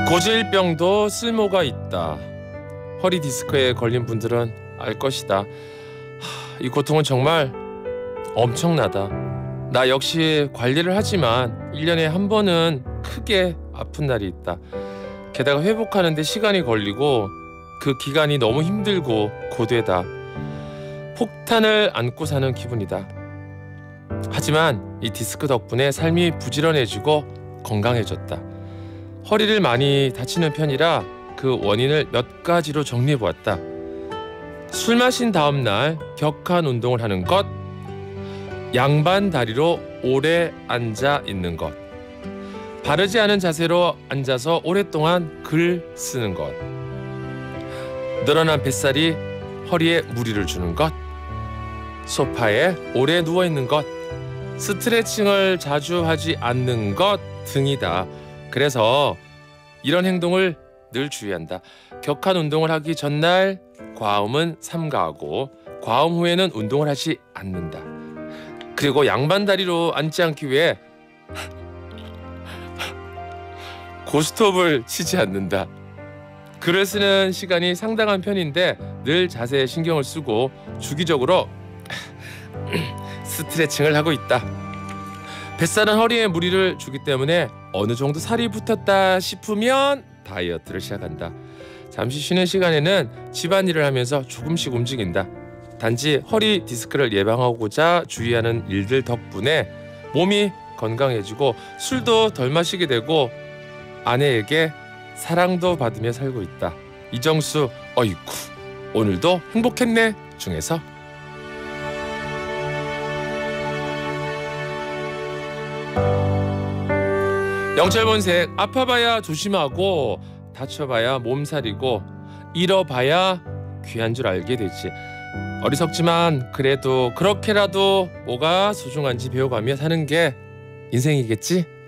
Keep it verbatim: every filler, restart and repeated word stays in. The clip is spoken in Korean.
고질병도 쓸모가 있다. 허리 디스크에 걸린 분들은 알 것이다. 하, 이 고통은 정말 엄청나다. 나 역시 관리를 하지만 일 년에 한 번은 크게 아픈 날이 있다. 게다가 회복하는데 시간이 걸리고 그 기간이 너무 힘들고 고되다. 폭탄을 안고 사는 기분이다. 하지만 이 디스크 덕분에 삶이 부지런해지고 건강해졌다. 허리를 많이 다치는 편이라 그 원인을 몇 가지로 정리해보았다. 술 마신 다음 날 격한 운동을 하는 것, 양반 다리로 오래 앉아 있는 것, 바르지 않은 자세로 앉아서 오랫동안 글 쓰는 것, 늘어난 뱃살이 허리에 무리를 주는 것, 소파에 오래 누워있는 것, 스트레칭을 자주 하지 않는 것 등이다. 그래서 이런 행동을 늘 주의한다. 격한 운동을 하기 전날 과음은 삼가하고 과음 후에는 운동을 하지 않는다. 그리고 양반 다리로 앉지 않기 위해 고스톱을 치지 않는다. 글을 쓰는 시간이 상당한 편인데 늘 자세에 신경을 쓰고 주기적으로 스트레칭을 하고 있다. 뱃살은 허리에 무리를 주기 때문에 어느 정도 살이 붙었다 싶으면 다이어트를 시작한다. 잠시 쉬는 시간에는 집안일을 하면서 조금씩 움직인다. 단지 허리 디스크를 예방하고자 주의하는 일들 덕분에 몸이 건강해지고 술도 덜 마시게 되고 아내에게 사랑도 받으며 살고 있다. 이정수 어이쿠 오늘도 행복했네 중에서 영철본색 아파봐야 조심하고 다쳐봐야 몸살이고 잃어봐야 귀한 줄 알게 되지. 어리석지만 그래도 그렇게라도 뭐가 소중한지 배워가며 사는 게 인생이겠지?